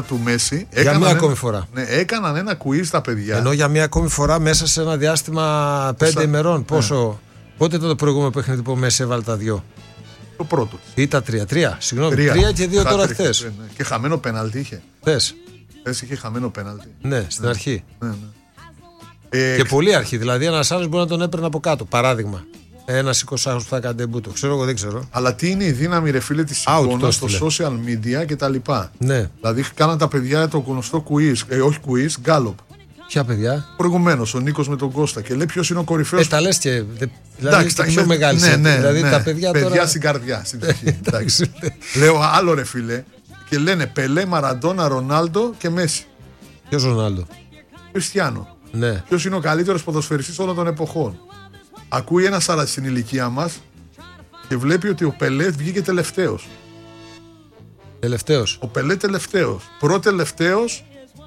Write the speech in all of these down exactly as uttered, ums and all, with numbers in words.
του Μέση. Για μία ακόμη φορά. Ναι, έκαναν ένα quiz τα παιδιά. Ενώ για μία ακόμη φορά μέσα σε ένα διάστημα πέντε ημερών. Πόσο. Ναι. Πότε ήταν το προηγούμενο παιχνίδι που ο Μέση έβαλε τα δυο? Το πρώτο. Ή τα τρία. Τρία. Συγγνώμη. Τρία, τρία και δύο τώρα χθες. Ναι, ναι. Και χαμένο πέναλτι είχε. Χθες. Χθες είχε χαμένο πέναλτι. Ναι, στην ναι. αρχή. Ναι, ναι. Ε, και πολύ αρχή. Δηλαδή ένας άλλος μπορεί να τον έπαιρνε από κάτω. Παράδειγμα. Ένας εικοσάχρονος που θα κάνει ντεμπούτο. Ξέρω εγώ, δεν ξέρω. Αλλά τι είναι η δύναμη, ρε φίλε, της εικόνας στο social media και τα λοιπά. Ναι. Δηλαδή κάναν τα παιδιά το γνωστό quiz, ε, όχι quiz, Gallup. Ποια παιδιά? Προηγουμένως, ο Νίκος με τον Κώστα και λέει ποιος είναι ο κορυφαίος. Ε, τα λες και. Δηλαδή είναι πιο μεγάλη. Ναι, ναι, δηλαδή ναι. τα παιδιά τώρα. Παιδιά στην καρδιά, στην ψυχή. Λέω άλλο, ρε φίλε. Και λένε Πελέ, Μαραντόνα, Ρονάλντο και Μέση. Ποιος Ρονάλντο? Κριστιάνο. Ναι. Ποιος είναι ο καλύτερος ποδοσφαιριστής όλων των εποχών. Ακούει ένα σάρα στην ηλικία μας και βλέπει ότι ο Πελέ βγήκε τελευταίος. Τελευταίος. Ο Πελέ τελευταίος. Προτελευταίος.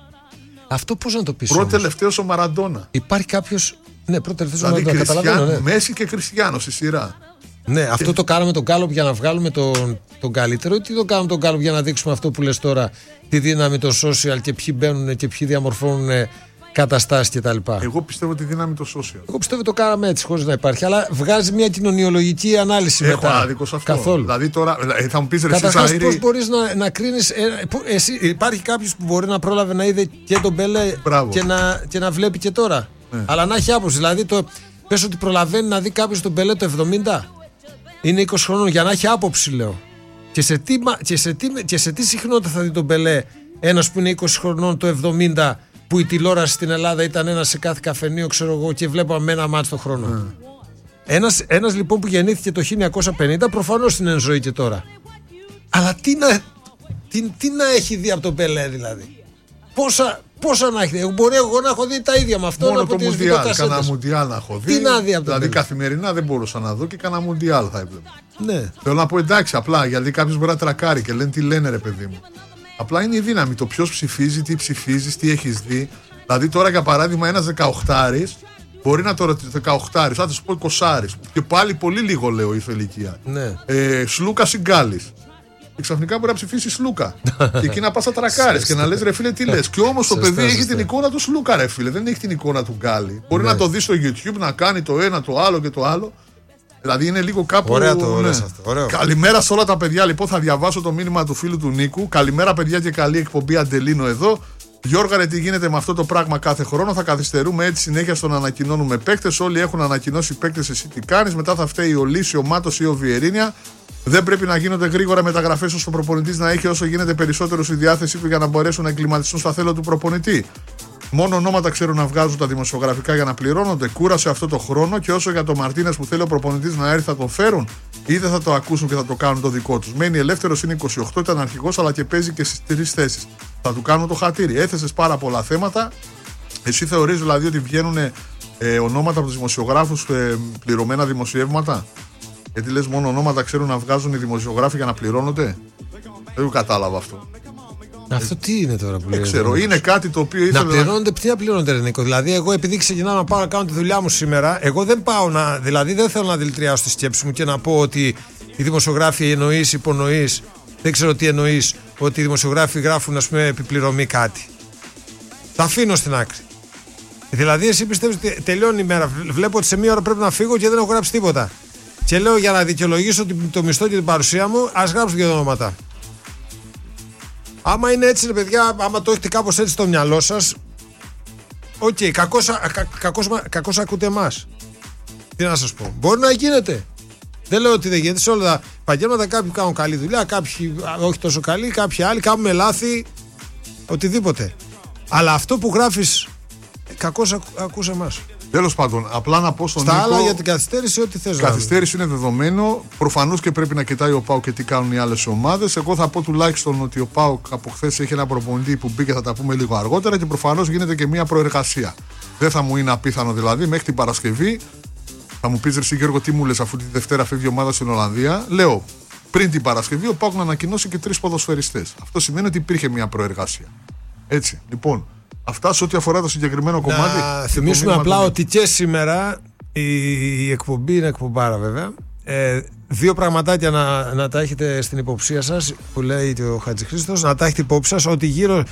Αυτό πώς να το πεις? Προτελευταίος ο Μαραντόνα. Υπάρχει κάποιος. Ναι, προτελευταίος ο δηλαδή Μαραντόνα. Καταλαβαίνω. Ναι. Μέση και Κριστιάνο στη σειρά. Ναι, και... αυτό το κάναμε τον Γκάλοπ για να βγάλουμε τον, τον καλύτερο, ή τι το κάνουμε τον Γκάλοπ για να δείξουμε αυτό που λες τώρα, τη δύναμη των social και ποιοι μπαίνουν και ποιοι διαμορφώνουν καταστάσεις κτλ. Εγώ πιστεύω τη δύναμη το social. Εγώ πιστεύω το κάναμε έτσι χωρίς να υπάρχει, αλλά βγάζει μια κοινωνιολογική ανάλυση Έχω μετά. άδικο σε αυτό. Καθόλου. Δηλαδή τώρα θα μου πεις ρε καταρχάς, εσύ, πώς μπορείς να, να κρίνεις. Ε, που, εσύ, υπάρχει κάποιος που μπορεί να πρόλαβε να είδε και τον Πελέ και να, και να βλέπει και τώρα. Ναι. Αλλά να έχει άποψη. Δηλαδή το, πες ότι προλαβαίνει να δει κάποιος τον Πελέ το εβδομήντα. Είναι είκοσι χρόνων, για να έχει άποψη, λέω. Και σε τι, και σε τι, και σε τι συχνότητα θα δει τον Πελέ ένας που είναι είκοσι χρονών το εβδομήντα, που η τηλεόραση στην Ελλάδα ήταν ένα σε κάθε καφενείο, ξέρω εγώ, και βλέπαμε ένα μάτς το χρόνο. Mm. Ένας, ένας λοιπόν που γεννήθηκε το χίλια εννιακόσια πενήντα, προφανώς είναι εν ζωή και τώρα. Αλλά τι να, τι, τι να έχει δει από τον Πελέ, δηλαδή. Πόσα, πόσα να έχει δει. Μπορεί εγώ να έχω δει τα ίδια με αυτό. Μόνο από το Μουντιάλ. Κάνα Μουντιάλ να έχω δει. Τι να δει από τον Δηλαδή Πελέ. καθημερινά δεν μπορούσα να δω και κάνα Μουντιάλ θα έβλεπα. Ναι. Θέλω να πω εντάξει, απλά γιατί κάποιος μπορεί να τρακάρει και λένε τι λένε, ρε παιδί μου. Απλά είναι η δύναμη. Το ποιος ψηφίζει, τι ψηφίζει, τι έχεις δει. Δηλαδή τώρα για παράδειγμα ένας δεκαοχτάρης μπορεί να το ρωτήσει δεκαοχτάρης, θα σου πω εικοσάρης. Και πάλι πολύ λίγο λέω ήρθε ηλικία. Ναι. Ε, Σλούκα ή Γκάλης. Και ξαφνικά μπορεί να ψηφίσει Σλούκα. Και εκεί να πας να τρακάρεις και να λες ρε φίλε τι λες. Και όμως το παιδί έχει την εικόνα του Σλούκα, ρε φίλε. Δεν έχει την εικόνα του Γκάλη. Μπορεί να το δει στο YouTube να κάνει το ένα, το άλλο και το άλλο. Δηλαδή είναι λίγο κάπου. Ωραία το ναι. αυτό. Ωραίο. Καλημέρα σε όλα τα παιδιά. Λοιπόν, θα διαβάσω το μήνυμα του φίλου του Νίκου. Καλημέρα, παιδιά, και καλή εκπομπή. Αντελίνο εδώ. Γιώργα, ρε, τι γίνεται με αυτό το πράγμα κάθε χρόνο. Θα καθυστερούμε έτσι συνέχεια στο να ανακοινώνουμε παίκτες. Όλοι έχουν ανακοινώσει παίκτες. Εσύ τι κάνεις. Μετά θα φταίει ο Λύση, ο Μάτος ή ο Βιερίνια. Δεν πρέπει να γίνονται γρήγορα μεταγραφές ώστε ο προπονητής να έχει όσο γίνεται περισσότερο στη διάθεσή του για να μπορέσουν να εγκληματιστούν στα θέλω του προπονητή. Μόνο ονόματα ξέρουν να βγάζουν τα δημοσιογραφικά για να πληρώνονται. Κούρασε αυτό το χρόνο και όσο για το Μαρτίνες που θέλει ο προπονητής να έρθει θα τον φέρουν ή δεν θα το ακούσουν και θα το κάνουν το δικό τους. Μένει ελεύθερος, είναι είκοσι οκτώ, ήταν αρχηγός αλλά και παίζει και στις τρεις θέσεις. Θα του κάνουν το χατήρι. Έθεσες πάρα πολλά θέματα. Εσύ θεωρείς δηλαδή ότι βγαίνουν ε, ονόματα από τους δημοσιογράφους ε, πληρωμένα δημοσιεύματα? Γιατί λες μόνο ονόματα ξέρουν να βγάζουν οι δημοσιογράφοι για να πληρώνονται? Δεν το κατάλαβα αυτό. Αυτό τι είναι τώρα που λέει? Δεν ξέρω, είναι κάτι το οποίο ήθελα. Να πληρώνονται, τι να πληρώνονται, Νίκο? Δηλαδή, εγώ επειδή ξεκινάω να πάω να κάνω τη δουλειά μου σήμερα, εγώ δεν πάω να. Δηλαδή, δεν θέλω να δηλητριάσω τη σκέψη μου και να πω ότι οι δημοσιογράφοι εννοείς, υπονοείς, δεν ξέρω τι εννοείς, ότι οι δημοσιογράφοι γράφουν, ας πούμε, επιπληρωμή κάτι. Τα αφήνω στην άκρη. Δηλαδή, εσύ πιστεύεις ότι τελειώνει η μέρα. Βλέπω ότι σε μία ώρα πρέπει να φύγω και δεν έχω γράψει τίποτα. Και λέω για να δικαιολογήσω το μισθό και την παρουσία μου, ας γράψω δύο ονόματα. Άμα είναι έτσι, ρε παιδιά, άμα το έχετε κάπως έτσι στο μυαλό σας, οκ, okay, κακώς, κα, κακώς, κακώς ακούτε εμάς. Τι να σας πω. Μπορεί να γίνεται. Δεν λέω ότι δεν γίνεται. Σε όλα τα επαγγέλματα κάποιοι κάνουν καλή δουλειά, κάποιοι όχι τόσο καλή, κάποιοι άλλοι κάνουμε λάθη, οτιδήποτε. Αλλά αυτό που γράφεις, κακώς ακού, ακούς εμάς. Τέλος πάντων, απλά να πω στον Στα Νίκο. άλλα για την καθυστέρηση, ό,τι θες. Η καθυστέρηση είναι δεδομένο. Προφανώς και πρέπει να κοιτάει ο ΠΑΟΚ και τι κάνουν οι άλλες ομάδες. Εγώ θα πω τουλάχιστον ότι ο ΠΑΟΚ από χθες έχει ένα προπονητή που μπήκε, θα τα πούμε λίγο αργότερα, και προφανώς γίνεται και μια προεργασία. Δεν θα μου είναι απίθανο δηλαδή μέχρι την Παρασκευή. Θα μου πεις, ρε Γιώργο, τι μου λες, αφού τη Δευτέρα φεύγει η ομάδα στην Ολλανδία. Λέω, πριν την Παρασκευή ο ΠΑΟΚ να ανακοινώσει και τρεις ποδοσφαιριστές. Αυτό σημαίνει ότι υπήρχε μια προεργασία. Έτσι, λοιπόν. Αυτά σε ό,τι αφορά το συγκεκριμένο να κομμάτι. Να θυμίσουμε απλά ότι και σήμερα η, η εκπομπή είναι εκπομπάρα βέβαια. Ε, Δύο πραγματάκια να, να τα έχετε στην υποψία σας, που λέει ο Χατζηχρήστος, να τα έχετε υπόψη σας, ότι γύρω